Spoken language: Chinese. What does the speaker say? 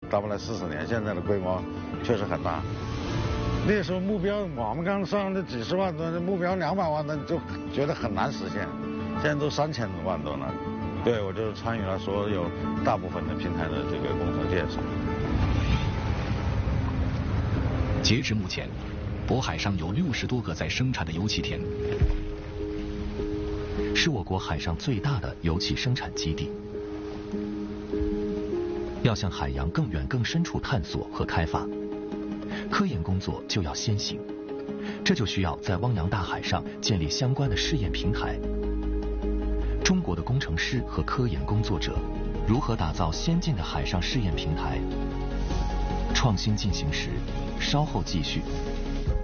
到不了40年，现在的规模确实很大。那时候目标我们刚上的几十万吨，目标200万吨就觉得很难实现，现在都3000万吨了。对，我就参与了所有大部分的平台的这个工程建设。 截至目前，渤海上有60多个在生产的油气田，是我国海上最大的油气生产基地。要向海洋更远更深处探索和开发，科研工作就要先行，这就需要在汪洋大海上建立相关的试验平台。中国的工程师和科研工作者如何打造先进的海上试验平台？创新进行时，稍后继续。